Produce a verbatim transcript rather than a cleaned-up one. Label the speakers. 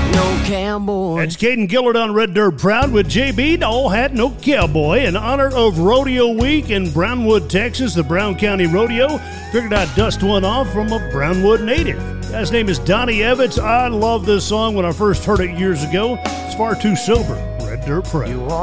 Speaker 1: no cowboy.
Speaker 2: It's Caden Gillard on Red Dirt Proud with J B. All Hat No Cowboy. In honor of Rodeo Week in Brownwood, Texas, the Brown County Rodeo figured I'd dust one off from a Brownwood native. His name is Donnie Evans. I love this song when I first heard it years ago. It's far too sober. Red Dirt Proud.
Speaker 1: You